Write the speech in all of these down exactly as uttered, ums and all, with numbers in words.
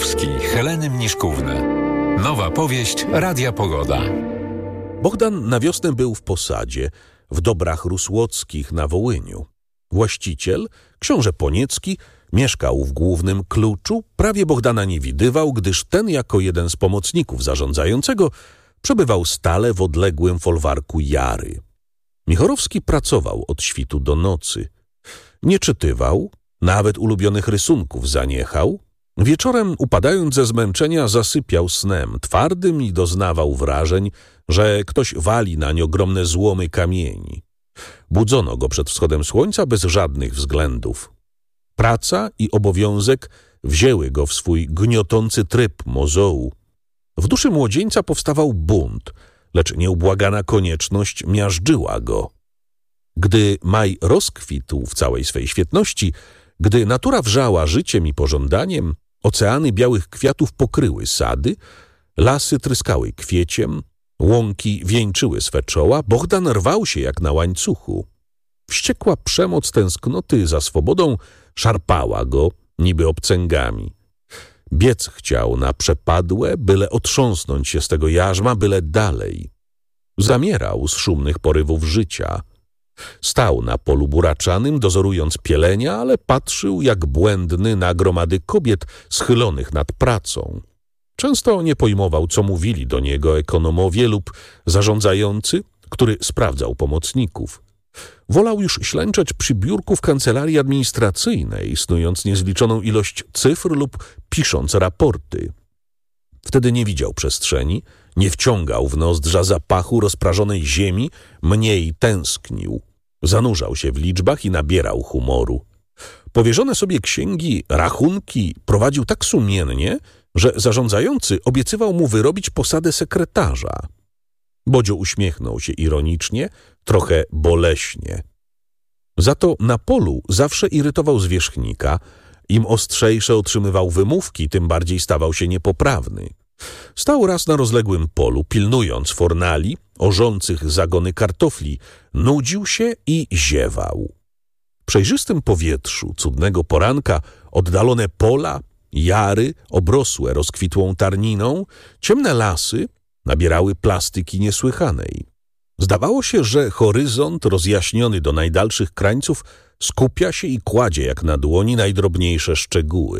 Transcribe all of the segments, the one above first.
Michałowski, Heleny Mniszkówny. Nowa powieść Radia Pogoda. Bogdan na wiosnę był w posadzie, w Dobrach Rusłockich na Wołyniu. Właściciel, książę Poniecki, mieszkał w głównym kluczu, prawie Bogdana nie widywał, gdyż ten jako jeden z pomocników zarządzającego przebywał stale w odległym folwarku Jary. Michorowski pracował od świtu do nocy. Nie czytywał, nawet ulubionych rysunków zaniechał. Wieczorem, upadając ze zmęczenia, zasypiał snem twardym i doznawał wrażeń, że ktoś wali nań ogromne złomy kamieni. Budzono go przed wschodem słońca bez żadnych względów. Praca i obowiązek wzięły go w swój gniotący tryb mozołu. W duszy młodzieńca powstawał bunt, lecz nieubłagana konieczność miażdżyła go. Gdy maj rozkwitł w całej swej świetności, gdy natura wrzała życiem i pożądaniem, oceany białych kwiatów pokryły sady, lasy tryskały kwieciem, łąki wieńczyły swe czoła, Bogdan rwał się jak na łańcuchu. Wściekła przemoc tęsknoty za swobodą szarpała go niby obcęgami. Biec chciał na przepadłe, byle otrząsnąć się z tego jarzma, byle dalej. Zamierał z szumnych porywów życia. Stał na polu buraczanym, dozorując pielenia, ale patrzył jak błędny na gromady kobiet schylonych nad pracą. Często nie pojmował, co mówili do niego ekonomowie lub zarządzający, który sprawdzał pomocników. Wolał już ślęczeć przy biurku w kancelarii administracyjnej, snując niezliczoną ilość cyfr lub pisząc raporty. Wtedy nie widział przestrzeni, nie wciągał w nozdrza zapachu rozprażonej ziemi, mniej tęsknił. Zanurzał się w liczbach i nabierał humoru. Powierzone sobie księgi, rachunki prowadził tak sumiennie, że zarządzający obiecywał mu wyrobić posadę sekretarza. Bodzio uśmiechnął się ironicznie, trochę boleśnie. Za to na polu zawsze irytował zwierzchnika. Im ostrzejsze otrzymywał wymówki, tym bardziej stawał się niepoprawny. Stał raz na rozległym polu, pilnując fornali, orzących zagony kartofli, nudził się i ziewał. W przejrzystym powietrzu cudnego poranka oddalone pola, jary obrosłe rozkwitłą tarniną, ciemne lasy nabierały plastyki niesłychanej. Zdawało się, że horyzont rozjaśniony do najdalszych krańców skupia się i kładzie jak na dłoni najdrobniejsze szczegóły.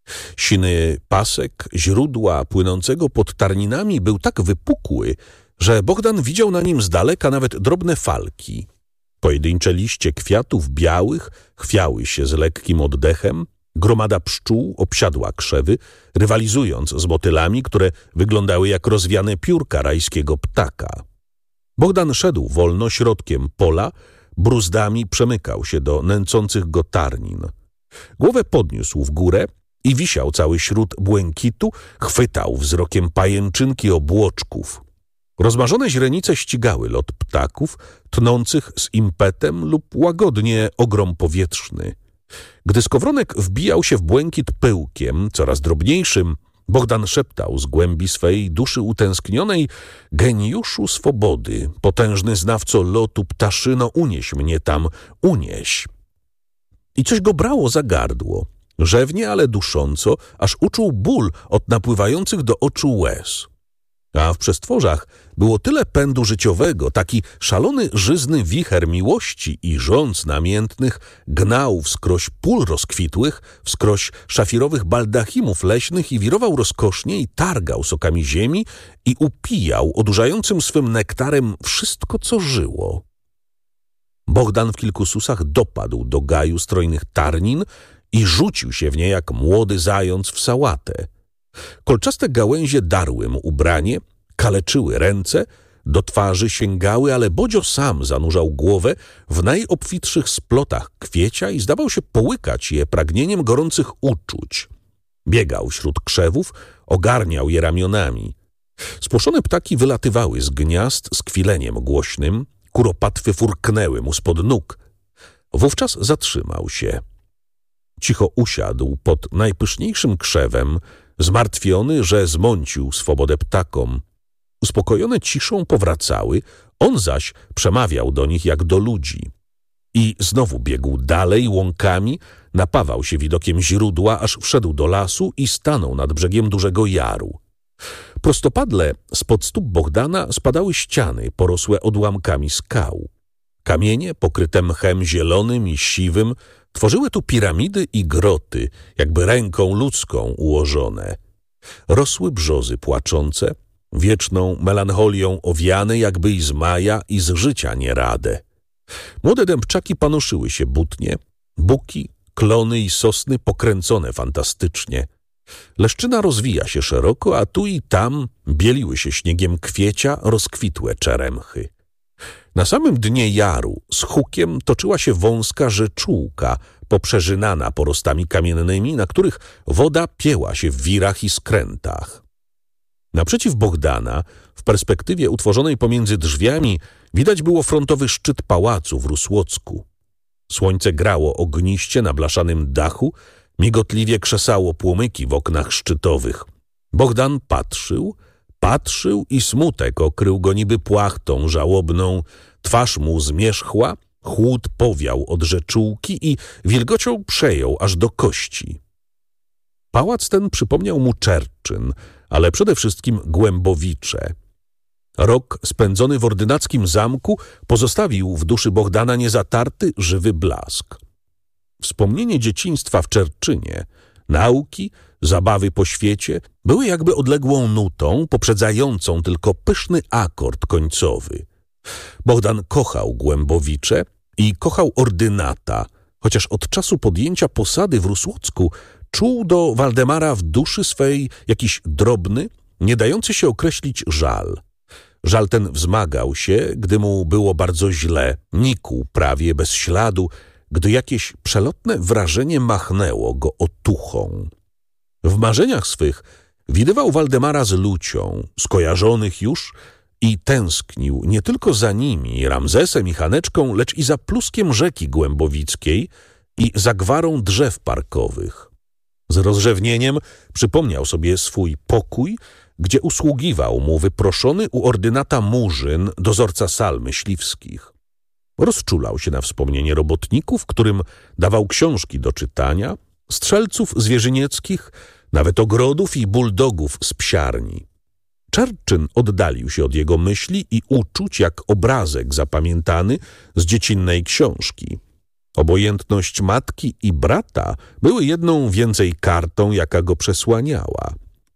Siny pasek źródła płynącego pod tarninami był tak wypukły, że Bogdan widział na nim z daleka nawet drobne falki. Pojedyncze liście kwiatów białych chwiały się z lekkim oddechem, gromada pszczół obsiadła krzewy, rywalizując z motylami, które wyglądały jak rozwiane piórka rajskiego ptaka. Bogdan szedł wolno środkiem pola, bruzdami przemykał się do nęcących go tarnin. Głowę podniósł w górę i wisiał cały śród błękitu, chwytał wzrokiem pajęczynki obłoczków. Rozmarzone źrenice ścigały lot ptaków, tnących z impetem lub łagodnie ogrom powietrzny. Gdy skowronek wbijał się w błękit pyłkiem, coraz drobniejszym, Bogdan szeptał z głębi swej duszy utęsknionej: geniuszu swobody, potężny znawco lotu ptaszyno, unieś mnie tam, unieś. I coś go brało za gardło, rzewnie, ale dusząco, aż uczuł ból od napływających do oczu łez. A w przestworzach było tyle pędu życiowego, taki szalony, żyzny wicher miłości i żądz namiętnych gnał wskroś pól rozkwitłych, wskroś szafirowych baldachimów leśnych i wirował rozkosznie i targał sokami ziemi i upijał odurzającym swym nektarem wszystko, co żyło. Bogdan w kilku susach dopadł do gaju strojnych tarnin i rzucił się w nie jak młody zając w sałatę. Kolczaste gałęzie darły mu ubranie, kaleczyły ręce, do twarzy sięgały, ale Bodzio sam zanurzał głowę w najobfitszych splotach kwiecia i zdawał się połykać je pragnieniem gorących uczuć. Biegał wśród krzewów, ogarniał je ramionami. Spłoszone ptaki wylatywały z gniazd z kwileniem głośnym, kuropatwy furknęły mu spod nóg. Wówczas zatrzymał się. Cicho usiadł pod najpyszniejszym krzewem, zmartwiony, że zmącił swobodę ptakom. Uspokojone ciszą powracały, on zaś przemawiał do nich jak do ludzi. I znowu biegł dalej łąkami, napawał się widokiem źródła, aż wszedł do lasu i stanął nad brzegiem dużego jaru. Prostopadle spod stóp Bohdana spadały ściany porosłe odłamkami skał. Kamienie pokryte mchem zielonym i siwym tworzyły tu piramidy i groty, jakby ręką ludzką ułożone. Rosły brzozy płaczące, wieczną melancholią owiane, jakby i z maja i z życia nieradę. Młode dębczaki panoszyły się butnie, buki, klony i sosny pokręcone fantastycznie. Leszczyna rozwija się szeroko, a tu i tam bieliły się śniegiem kwiecia rozkwitłe czeremchy. Na samym dnie jaru z hukiem toczyła się wąska rzeczułka, poprzerzynana porostami kamiennymi, na których woda pieła się w wirach i skrętach. Naprzeciw Bohdana, w perspektywie utworzonej pomiędzy drzwiami, widać było frontowy szczyt pałacu w Rusłocku. Słońce grało ogniście na blaszanym dachu, migotliwie krzesało płomyki w oknach szczytowych. Bohdan patrzył, patrzył i smutek okrył go niby płachtą żałobną, twarz mu zmierzchła, chłód powiał od rzeczułki i wilgocią przejął aż do kości. Pałac ten przypomniał mu Czerczyn, ale przede wszystkim Głębowicze. Rok spędzony w ordynackim zamku pozostawił w duszy Bohdana niezatarty, żywy blask. Wspomnienie dzieciństwa w Czerczynie, nauki, zabawy po świecie były jakby odległą nutą, poprzedzającą tylko pyszny akord końcowy. Bohdan kochał Głębowicze i kochał ordynata, chociaż od czasu podjęcia posady w Rusłocku czuł do Waldemara w duszy swej jakiś drobny, nie dający się określić żal. Żal ten wzmagał się, gdy mu było bardzo źle, nikł prawie bez śladu, gdy jakieś przelotne wrażenie machnęło go otuchą. W marzeniach swych widywał Waldemara z Lucią, skojarzonych już, i tęsknił nie tylko za nimi, Ramzesem i Haneczką, lecz i za pluskiem rzeki Głębowickiej i za gwarą drzew parkowych. Z rozrzewnieniem przypomniał sobie swój pokój, gdzie usługiwał mu wyproszony u ordynata Murzyn, dozorca sal myśliwskich. Rozczulał się na wspomnienie robotników, którym dawał książki do czytania, strzelców zwierzynieckich, nawet ogrodów i buldogów z psiarni. Czerczyn oddalił się od jego myśli i uczuć jak obrazek zapamiętany z dziecinnej książki. Obojętność matki i brata były jedną więcej kartą, jaka go przesłaniała.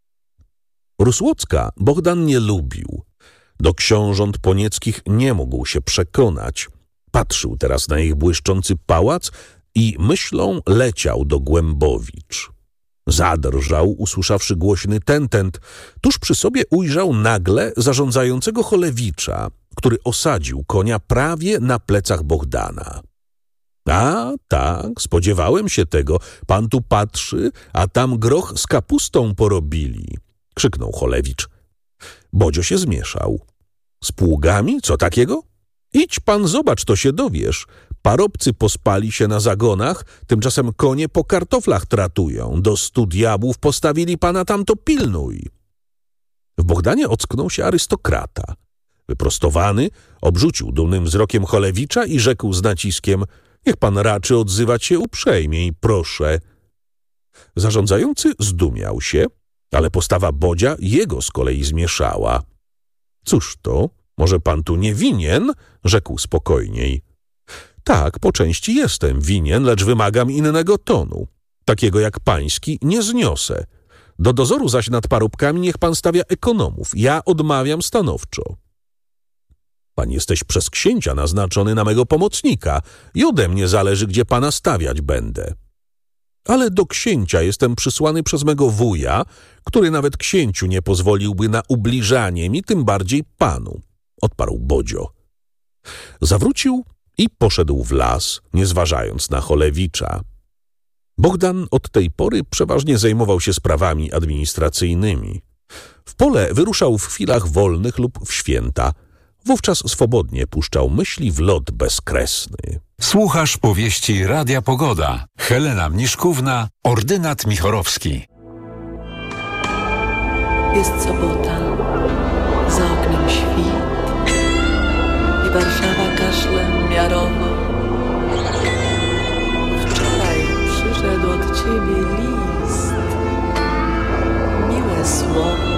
Rusłocka Bohdan nie lubił. Do książąt ponieckich nie mógł się przekonać. Patrzył teraz na ich błyszczący pałac i myślą leciał do Głębowicz. Zadrżał, usłyszawszy głośny tentent. Tuż przy sobie ujrzał nagle zarządzającego Cholewicza, który osadził konia prawie na plecach Bohdana. A, tak, spodziewałem się tego. Pan tu patrzy, a tam groch z kapustą porobili, krzyknął Cholewicz. Bodzio się zmieszał. Z pługami? Co takiego? Idź pan zobacz, to się dowiesz. Parobcy pospali się na zagonach, tymczasem konie po kartoflach tratują. Do stu diabłów postawili pana tam, to pilnuj. W Bohdanie ocknął się arystokrata. Wyprostowany, obrzucił dumnym wzrokiem Cholewicza i rzekł z naciskiem: niech pan raczy odzywać się uprzejmiej, proszę. Zarządzający zdumiał się, ale postawa Bodzia jego z kolei zmieszała. Cóż to? Może pan tu nie winien? Rzekł spokojniej. Tak, po części jestem winien, lecz wymagam innego tonu. Takiego jak pański nie zniosę. Do dozoru zaś nad parobkami niech pan stawia ekonomów. Ja odmawiam stanowczo. Pan jesteś przez księcia naznaczony na mego pomocnika i ode mnie zależy, gdzie pana stawiać będę. Ale do księcia jestem przysłany przez mego wuja, który nawet księciu nie pozwoliłby na ubliżanie mi, tym bardziej panu, odparł Bodzio. Zawrócił i poszedł w las, nie zważając na Cholewicza. Bohdan od tej pory przeważnie zajmował się sprawami administracyjnymi. W pole wyruszał w chwilach wolnych lub w święta. Wówczas swobodnie puszczał myśli w lot bezkresny. Słuchasz powieści Radia Pogoda. Helena Mniszkówna, ordynat Michorowski. Jest sobota, za oknem świt i Warszawa kaszle miarowo od ciebie list, miłe słowo,